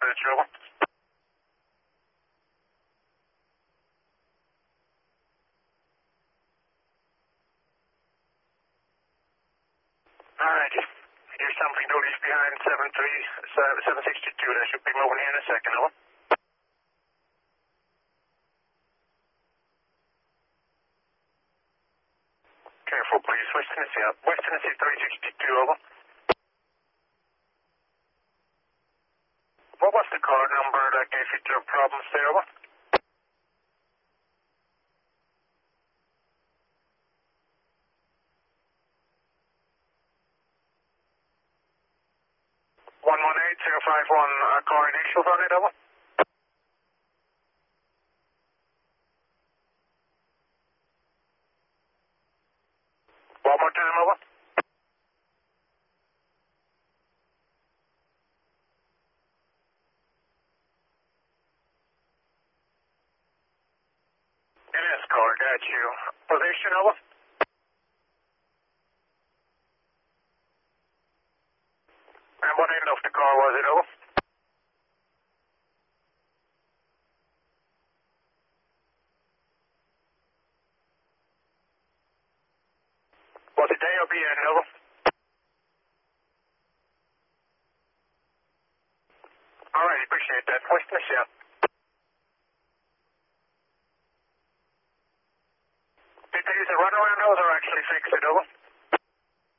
got you, over. Alright, here's something to leave behind 762. That should be moving here in a second, over. Careful, please. West Tennessee up. West Tennessee 362, over. What was the car number that gave you the problems there, over? One 18051, car initials on it, over. One more time, over. NS car, got you. Position, over. And what end of the car was it, over? Was it A or B end, over? Alright, appreciate that. West Tennessee up. Did they use a runaround hose or actually fix it, over?